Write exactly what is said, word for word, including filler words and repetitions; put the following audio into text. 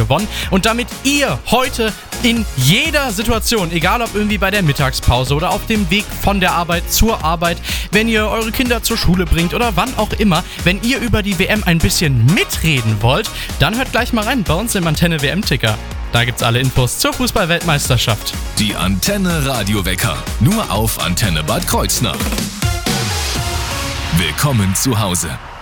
gewonnen. Und damit ihr heute in jeder Situation, egal ob irgendwie bei der Mittagspause oder auf dem Weg von der Arbeit zur Arbeit, wenn ihr eure Kinder zur Schule bringt oder wann auch immer, wenn ihr über die W M ein bisschen mitreden wollt, dann hört gleich mal rein bei uns im Antenne W M-Ticker. Da gibt's alle Infos zur Fußball-Weltmeisterschaft. Die Antenne Radiowecker. Nur auf Antenne Bad Kreuznach. Willkommen zu Hause.